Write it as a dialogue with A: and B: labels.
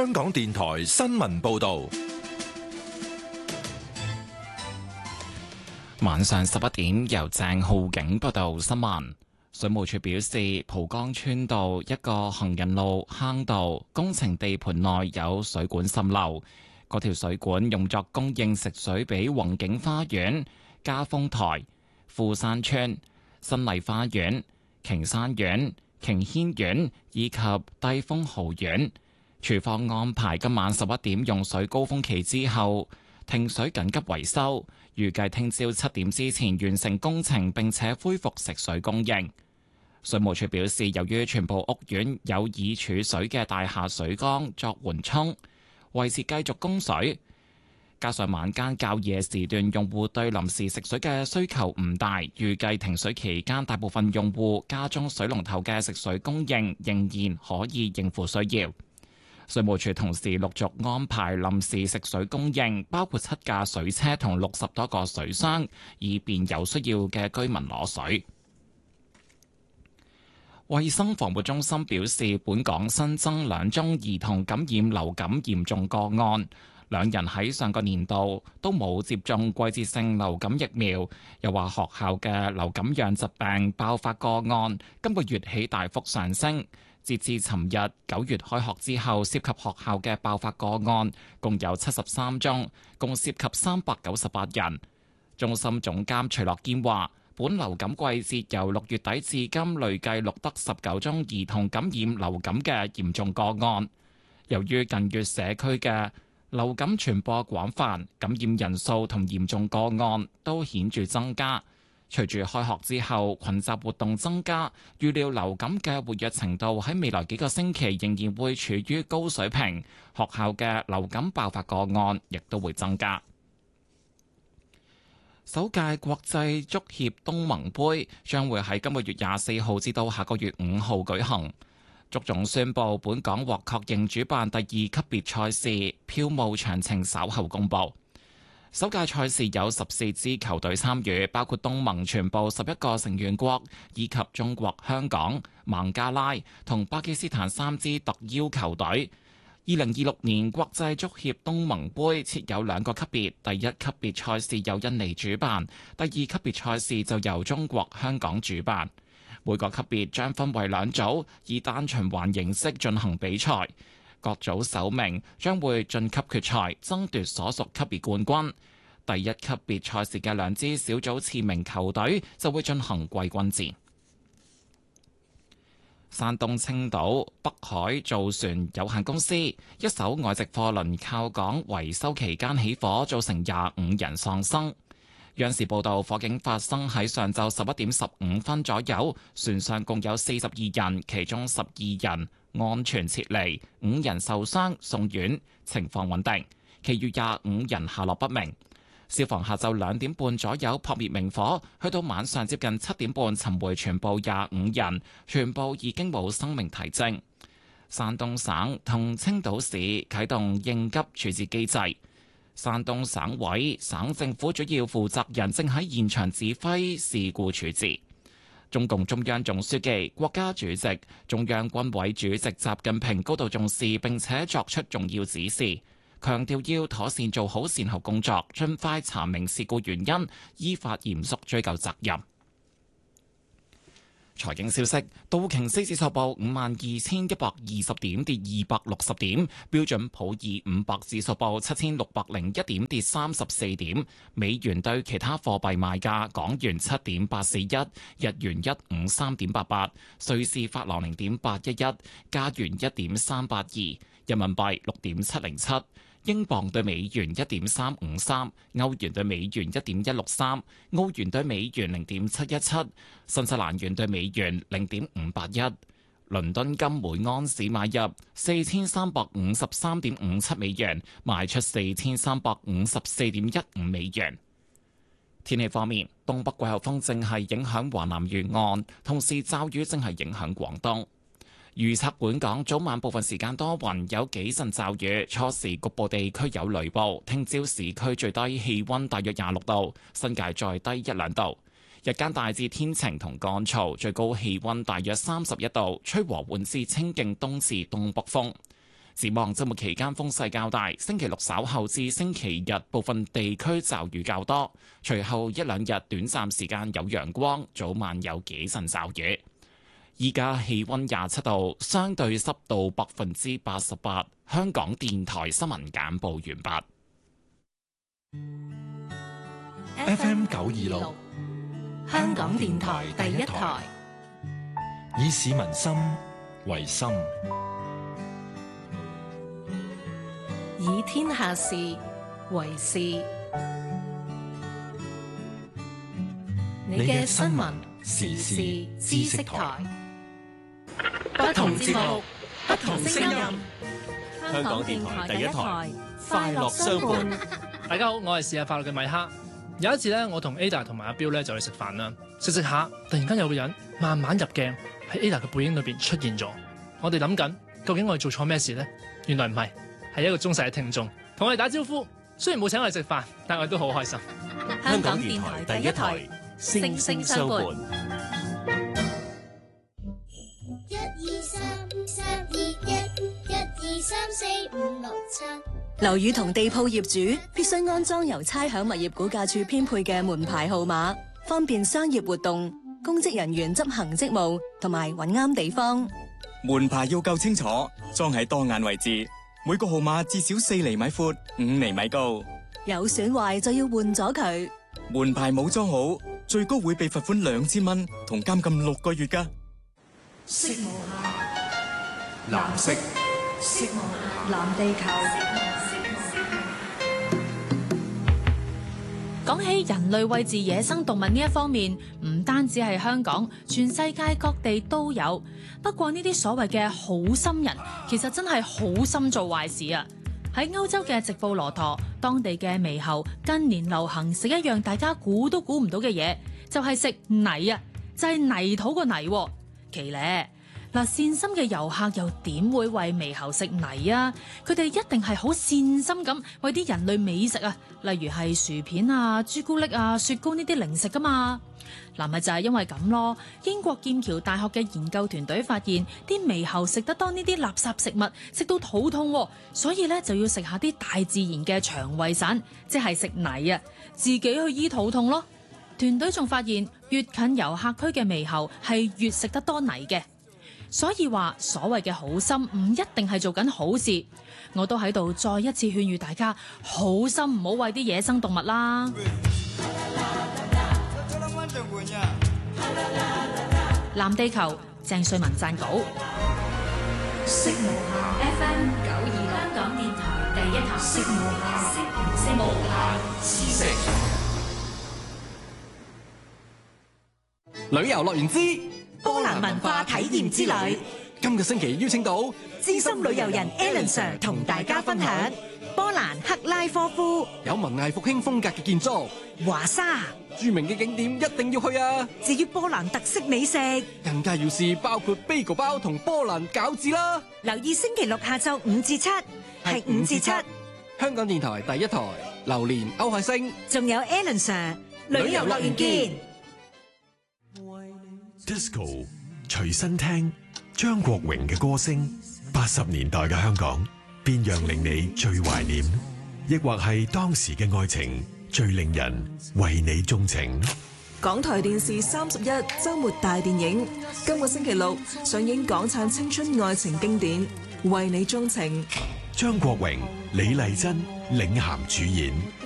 A: 香港電台新聞報道。
B: 晚上11點，由鄭浩景報道新聞。水務署表示，蒲崗村道一個行人路坑道工程地盤內有水管滲漏，嗰條水管用作供應食水俾宏景花園、嘉豐台、富山村、新麗花園、瓊山苑、瓊軒苑以及帝豐豪苑。署方安排今晚11點用水高峰期之後停水緊急維修，預計聽朝7點之前完成工程，並且恢復食水供應。水務署表示，由於全部屋苑有已儲水嘅大廈水缸作緩衝，維持繼續供水。加上晚間較夜時段用戶對臨時食水嘅需求唔大，預計停水期間大部分用戶家中水龍頭嘅食水供應仍然可以應付需要。水務署同時陸續安排臨時食水供應，包括7架水車同60多個水箱，以便有需要嘅居民攞水。衛生防護中心表示，本港新增2宗兒童感染流感嚴重個案。2人喺上個年度都冇接種季節性流感疫苗，又話學校嘅流感樣疾病爆發個案今個月起大幅上升，截至尋日9月開學之後，涉及學校嘅爆發個案共有73宗，共涉及398人。中心總監徐樂堅話，本流感季節由6月底至今累計錄得19宗兒童感染流感嘅嚴重個案。由於近月社區嘅流感傳播廣泛，感染人數同嚴重個案都顯著增加。隨住開學之後群集活動增加，預料流感嘅活躍程度喺未來幾個星期仍然會處於高水平，學校嘅流感爆發個案亦都會增加。首屆國際足協東盟杯將會喺今個月24號至到下個月5號舉行。足總宣布，本港獲確認主辦第2級別賽事，票務詳情稍後公佈。首屆賽事有14支球隊參與，包括東盟全部11個成員國，以及中國香港、孟加拉同巴基斯坦3支特邀球隊。2026年國際足協東盟杯設有2個級別，第1級別賽事由印尼主辦，第2級別賽事就由中國香港主辦。每個級別將分為2組，以單循環形式進行比賽。各組首名將會晉級決賽，爭奪所屬級別冠軍。第1級別賽事嘅2支小組次名球隊就會進行季軍戰。山東青島北海造船有限公司一艘外籍貨輪靠港維修期間起火，造成25人喪生。央視報道，火警發生喺上晝11點15分左右，船上共有42人，其中12人安全撤離，5人受傷送院，情況穩定，其餘25人下落不明。消防下晝2點半左右撲滅明火，去到晚上接近7點半尋回全部25人，全部已經冇生命體徵。山東省同青島市啟動應急處置機制。山東省委、省政府主要負責人正喺現場指揮事故處置。中共中央總書記、國家主席、中央軍委主席習近平高度重視並且作出重要指示，強調要妥善做好善後工作，盡快查明事故原因，依法嚴肅追究責任。財經消息：道瓊斯指數報52,120點，跌260點；標準普爾500指數報7,601點，跌34點。美元對其他貨幣賣價：港元7.841，日元153.88，瑞士法郎0.811，加元1.382，人民幣6.707。英鎊對美元1.353，歐元對美元1.163，澳元對美元0.717，新西蘭元對美元0.581。倫敦金每安士買入4353.57美元，賣出4354.15美元。天氣方面，東北季候風正係影響華南沿岸，同時驟雨正係影響廣東。預測本港早晚部分時間多雲，有幾陣驟雨，初時局部地區有雷暴。聽朝市區最低氣溫大約26度，新界再低1-2度。日間大致天晴同乾燥，最高氣溫大約31度，吹和緩至清勁東至東北風。 展望週末期間風勢較大，星期六稍後至星期日部分地區驟雨較多，隨後一兩日短暫時間有陽光，早晚有幾陣驟雨。依家氣溫27度，相對濕度88%。香港電台新聞簡報完
A: 畢。FM 926，
C: 香港電台第一台，
A: 以市民心為心，
C: 以天下事為事。你嘅新聞時事知識台，不同節目，不同聲音。香港電台第一台，快樂相伴。
D: 大家好，我係試下快樂嘅米哈。有一次咧，我同 Ada 同埋阿彪咧就去食飯啦，食下，突然間有個人慢慢入鏡喺 Ada 嘅背影裏邊出現咗。我哋諗緊，究竟我哋做錯咩事呢？原來唔係，係一個忠實嘅聽眾同我哋打招呼。雖然冇請我哋食飯，但我哋都好開心。
C: 香港電台第一台，聲聲相伴。
E: 1 2 3 3 2 1 1 2 3 4 5 6 7。
F: 樓宇同地鋪業主必須安裝由差餉物業估價署編配嘅門牌號碼，方便商業活動、公職人員執行職務同埋揾啱地方。
G: 門牌要夠清楚，裝喺當眼位置，每個號碼至少4厘米闊、5厘米高。
F: 有損壞就要換咗佢。
G: 門牌冇裝好，最高會被罰款2000蚊同監禁6個月㗎。
C: 色無限，
A: 藍色，
C: 色無限，藍地球。講起人類餵飼野生動物呢一方面，唔單止係香港，全世界各地都有。不過呢啲所謂嘅好心人，其實真係好心做壞事啊！喺歐洲嘅直布羅陀，當地嘅獼猴近年流行食一樣大家估都估唔到嘅嘢，就係食泥啊！就係泥土個泥，奇咧！嗱，善心嘅遊客又點會餵獼猴食泥啊？佢哋一定係好善心咁餵啲人類美食啊，例如係薯片啊、朱古力啊、雪糕呢啲零食噶嘛。嗱，咪就係因為咁咯。英國劍橋大學嘅研究團隊發現，啲獼猴食得多呢啲垃圾食物，食到肚痛，所以咧就要食下啲大自然嘅腸胃散，即係食泥啊，自己去醫肚痛咯。團隊仲發現，越近遊客區嘅獼猴係越食得多泥嘅。所以話所謂嘅好心唔一定係做緊好事，我都喺度再一次勸喻大家，好心唔好餵啲野生動物啦。藍地球，鄭瑞文撰稿。色無限 FM 926，香港電台第一台。色無限，色無限，知識。
H: 旅遊樂園之
I: 波蘭文化體驗之旅，
H: 今個星期邀請到
I: 資深旅遊人 Alan Sir 同大家分享波蘭克拉科夫，
H: 有文藝復興風格嘅建築，
I: 華沙，
H: 著名嘅景點一定要去啊！
I: 至於波蘭特色美食，
H: 更加要試包括 bagel 包同波蘭餃子啦！
I: 留意星期六下晝5至7，係5至7，
H: 香港電台第一台，榴蓮歐海星，
I: 仲有 Alan Sir，旅遊樂園見。
J: Disco 隨身聽張國榮嘅歌聲，80年代嘅香港，邊樣令你最懷念？亦或係當時嘅愛情最令人為你鍾情？
K: 港台電視31周末大電影，今個星期六上映港產青春愛情經典《為你鍾情》，
J: 張國榮、李麗珍領銜主演。